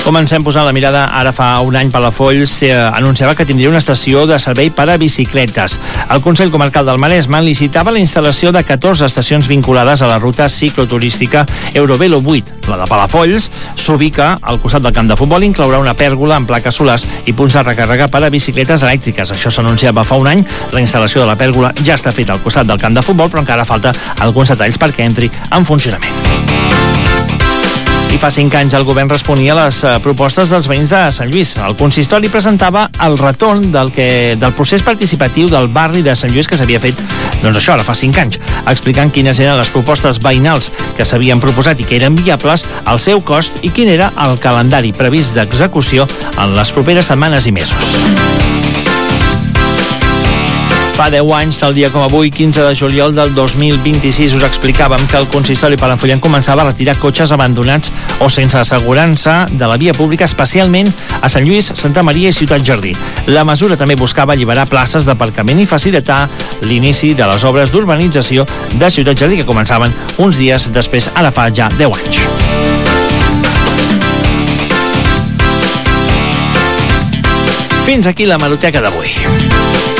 Comencem posant la mirada. Ara fa un any Palafolls anunciava que tindria una estació de servei per a bicicletes. El Consell Comarcal del Maresme licitava la instal·lació de 14 estacions vinculades a la ruta cicloturística Eurovelo 8. La de Palafolls s'ubica al costat del camp de futbol i inclourà una pèrgola amb plaques solars i punts de recàrrega per a bicicletes elèctriques. Això s'anunciava fa un any. La instal·lació de la pèrgola ja està feta al costat del camp de futbol, però encara falta alguns detalls perquè entri en funcionament. I fa 5 anys el govern responia a les propostes dels veïns de Sant Lluís. El consistori presentava el retorn del procés participatiu del barri de Sant Lluís que s'havia fet, doncs això, ara fa 5 anys, explicant quines eren les propostes veïnals que s'havien proposat i que eren viables, el seu cost i quin era el calendari previst d'execució en les properes setmanes i mesos. Fa 10 anys, tal dia com avui, 15 de juliol del 2026, us explicàvem que el consistori palenfollenc començava a retirar cotxes abandonats o sense assegurança de la via pública, especialment a Sant Lluís, Santa Maria i Ciutat Jardí. La mesura també buscava alliberar places d'aparcament i facilitar l'inici de les obres d'urbanització de Ciutat Jardí, que començaven uns dies després, ara fa ja 10 anys. Fins aquí la Hemeroteca d'avui.